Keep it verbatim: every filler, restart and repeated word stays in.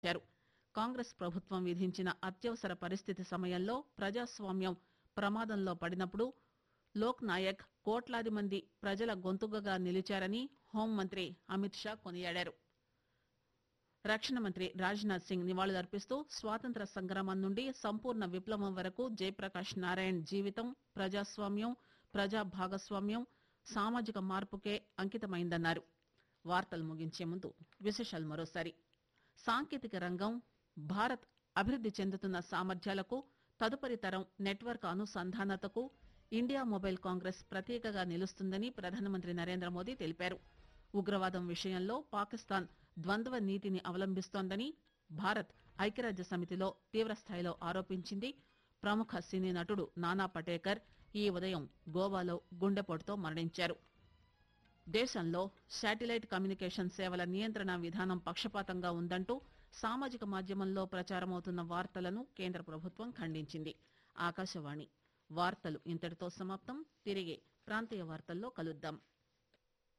చేశారు. కాంగ్రెస్ ప్రభుత్వం విధించిన అత్యవసర పరిస్థితి సమయంలో ప్రజాస్వామ్యం ప్రమాదంలో పడినప్పుడు లోక్ నాయక్ కోట్లాది మంది ప్రజల గొంతుకగా నిలిచారని హోంమంత్రి అమిత్ షా కొనియాడారు. రక్షణ మంత్రి రాజ్నాథ్ సింగ్ నివాళులర్పిస్తూ స్వాతంత్ర సంగ్రామం నుండి సంపూర్ణ విప్లవం వరకు జయప్రకాష్ నారాయణ్ జీవితం ప్రజాస్వామ్యం, ప్రజా భాగస్వామ్యం, సామాజిక మార్పుకే అంకితమైందన్నారు. వార్తలు ముగించే ముందు విశేషాలు మరోసారి. సాంకేతిక రంగం భారత్ అభివృద్ది చెందుతున్న సామర్థ్యాలకు, తదుపరి తరం నెట్వర్క్ అనుసంధానతకు ఇండియా మొబైల్ కాంగ్రెస్ ప్రతీకగా నిలుస్తుందని ప్రధానమంత్రి నరేంద్ర మోదీ తెలిపారు. ఉగ్రవాదం విషయంలో పాకిస్తాన్ ద్వంద్వ నీతిని అవలంబిస్తోందని భారత్ ఐక్యరాజ్య సమితిలో తీవ్రస్థాయిలో ఆరోపించింది. ప్రముఖ సినీ నటుడు నానా పటేకర్ ఈ ఉదయం గోవాలో గుండెపోటుతో మరణించారు. దేశంలో శాటిలైట్ కమ్యూనికేషన్ సేవల నియంత్రణ విధానం పక్షపాతంగా ఉందంటూ సామాజిక మాధ్యమంలో ప్రచారమవుతున్న వార్తలను కేంద్ర ప్రభుత్వం ఖండించింది. ఆకాశవాణి వార్తలు ఇంతటితో సమాప్తం. తిరిగి ప్రాంతీయ వార్తల్లో కలుద్దాం.